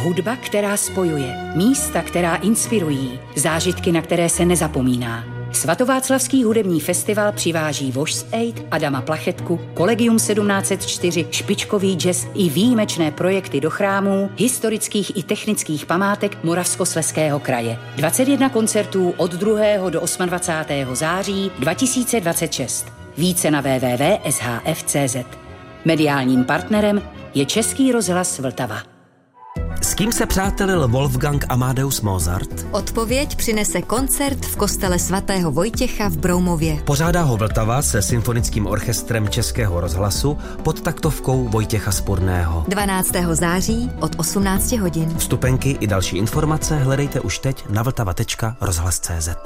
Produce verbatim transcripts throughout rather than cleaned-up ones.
Hudba, která spojuje, místa, která inspirují, zážitky, na které se nezapomíná. Svatováclavský hudební festival přiváží Voice Aid, Adama Plachetku, Collegium sedmnáct set čtyři, špičkový jazz i výjimečné projekty do chrámů, historických i technických památek Moravskoslezského kraje. dvacet jedna koncertů od druhého do dvacátého osmého září dva tisíce dvacet šest. Více na w w w tečka s h f tečka c z. Mediálním partnerem je Český rozhlas Vltava. S kým se přátelil Wolfgang Amadeus Mozart? Odpověď přinese koncert v kostele svatého Vojtěcha v Broumově. Pořádá ho Vltava se symfonickým orchestrem Českého rozhlasu pod taktovkou Vojtěcha Spurného. dvanáctého září od osmnácti hodin. Vstupenky i další informace hledejte už teď na vltava tečka rozhlas tečka c z.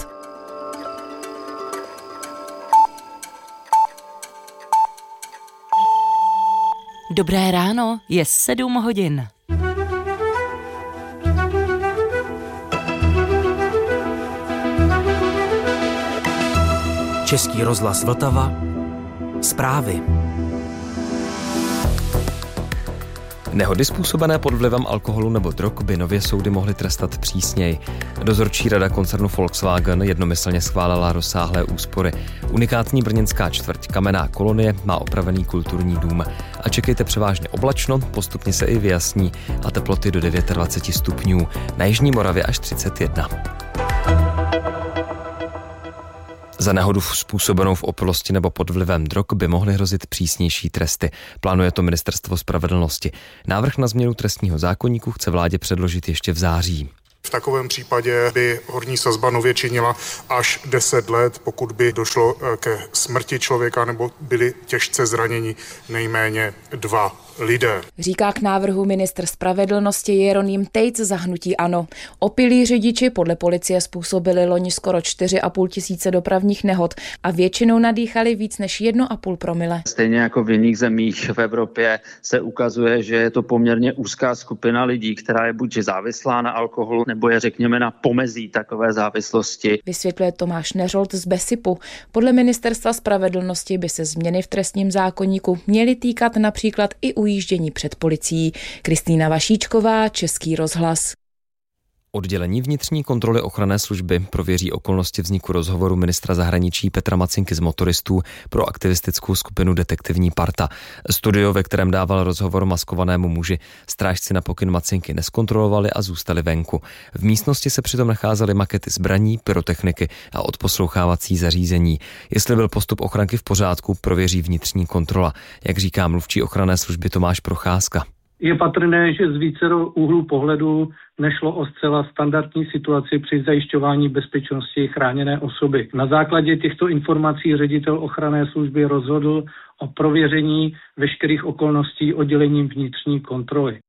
Dobré ráno, je sedm hodin. Český rozhlas Vltava. Zprávy. Nehody způsobené pod vlivem alkoholu nebo drog by nově soudy mohly trestat přísněji. Dozorčí rada koncernu Volkswagen jednomyslně schválila rozsáhlé úspory. Unikátní brněnská čtvrť Kamenná kolonie má opravený kulturní dům. A čekejte převážně oblačno, postupně se i vyjasní a teploty do dvacet devět stupňů. Na jižní Moravě až třicet jedna. Za nehodu způsobenou v opilosti nebo pod vlivem drog by mohly hrozit přísnější tresty. Plánuje to Ministerstvo spravedlnosti. Návrh na změnu trestního zákoníku chce vládě předložit ještě v září. V takovém případě by horní sazba nově činila až deset let, pokud by došlo ke smrti člověka nebo byli těžce zraněni nejméně dva lidé. Říká k návrhu ministr spravedlnosti Jeroným Tejc za hnutí ANO. Opilí řidiči podle policie způsobili loni skoro čtyři a půl tisíce dopravních nehod a většinou nadýchali víc než jedno a půl promile. Stejně jako v jiných zemích v Evropě se ukazuje, že je to poměrně úzká skupina lidí, která je buď závislá na alkoholu, nebo je řekněme na pomezí takové závislosti. Vysvětluje Tomáš Neřolt z Besipu. Podle Ministerstva spravedlnosti by se změny v trestním zákoníku měly týkat například i ujíždění před policií. Kristýna Vašíčková, Český rozhlas. Oddělení vnitřní kontroly ochranné služby prověří okolnosti vzniku rozhovoru ministra zahraničí Petra Macinky z motoristů pro aktivistickou skupinu Detektivní parta. Studio, ve kterém dával rozhovor maskovanému muži, strážci na pokyn Macinky neskontrolovali a zůstali venku. V místnosti se přitom nacházely makety zbraní, pyrotechniky a odposlouchávací zařízení. Jestli byl postup ochranky v pořádku, prověří vnitřní kontrola, jak říká mluvčí ochranné služby Tomáš Procházka. Je patrné, že z vícero úhlů pohledu nešlo o zcela standardní situaci při zajišťování bezpečnosti chráněné osoby. Na základě těchto informací ředitel ochranné služby rozhodl o prověření veškerých okolností oddělením vnitřní kontroly.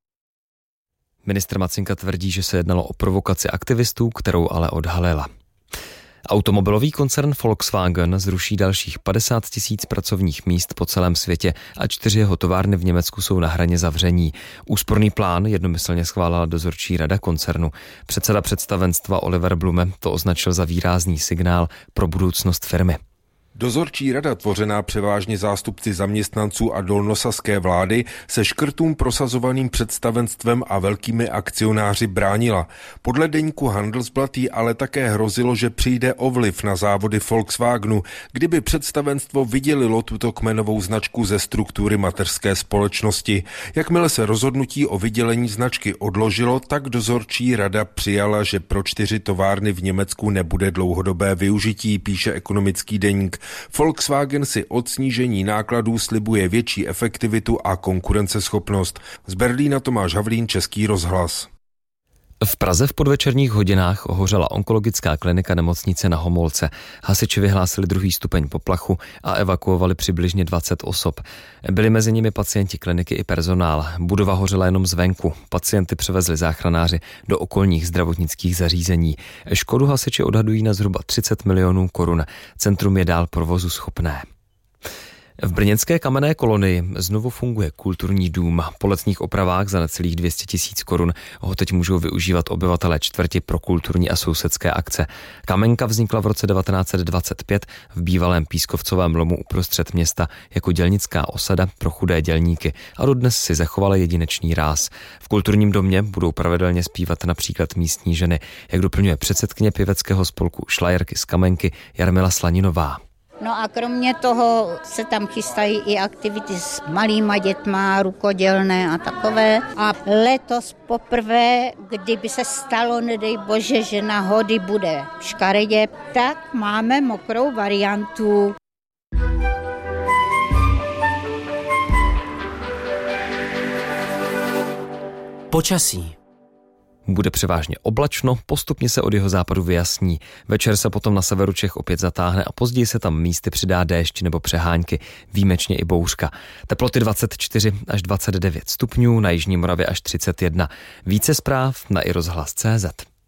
Ministr Macinka tvrdí, že se jednalo o provokaci aktivistů, kterou ale odhalila. Automobilový koncern Volkswagen zruší dalších padesát tisíc pracovních míst po celém světě a čtyři jeho továrny v Německu jsou na hraně zavření. Úsporný plán jednomyslně schválila dozorčí rada koncernu. Předseda představenstva Oliver Blume to označil za výrazný signál pro budoucnost firmy. Dozorčí rada, tvořená převážně zástupci zaměstnanců a dolnosaské vlády, se škrtům prosazovaným představenstvem a velkými akcionáři bránila. Podle deníku Handelsblatt jí ale také hrozilo, že přijde o vliv na závody Volkswagenu, kdyby představenstvo vydělilo tuto kmenovou značku ze struktury mateřské společnosti. Jakmile se rozhodnutí o vydělení značky odložilo, tak dozorčí rada přijala, že pro čtyři továrny v Německu nebude dlouhodobé využití, píše ekonomický deník. Volkswagen si od snížení nákladů slibuje větší efektivitu a konkurenceschopnost. Z Berlína Tomáš Havlín, Český rozhlas. V Praze v podvečerních hodinách ohořela onkologická klinika nemocnice Na Homolce. Hasiči vyhlásili druhý stupeň poplachu a evakuovali přibližně dvacet osob. Byli mezi nimi pacienti kliniky i personál. Budova hořela jenom zvenku. Pacienty převezli záchranáři do okolních zdravotnických zařízení. Škodu hasiči odhadují na zhruba třicet milionů korun. Centrum je dál provozu schopné. V brněnské kamenné kolonii znovu funguje kulturní dům. Po letních opravách za necelých dvě stě tisíc korun ho teď můžou využívat obyvatelé čtvrti pro kulturní a sousedské akce. Kamenka vznikla v roce devatenáct set dvacet pět v bývalém pískovcovém lomu uprostřed města jako dělnická osada pro chudé dělníky a dodnes si zachovala jedinečný ráz. V kulturním domě budou pravidelně zpívat například místní ženy, jak doplňuje předsedkyně pěveckého spolku Šlajerky z Kamenky Jarmila Slaninová. No a kromě toho se tam chystají i aktivity s malýma dětma, rukodělné a takové. A letos poprvé, kdyby se stalo, nedej bože, že na hody bude škaredě, tak máme mokrou variantu. Počasí. Bude převážně oblačno, postupně se od jeho západu vyjasní. Večer se potom na severu Čech opět zatáhne a později se tam místy přidá déšť nebo přehánky, výjimečně i bouřka. Teploty dvacet čtyři až dvacet devět stupňů, na jižní Moravě až třicet jedna. Více zpráv na i rozhlas tečka cé zet.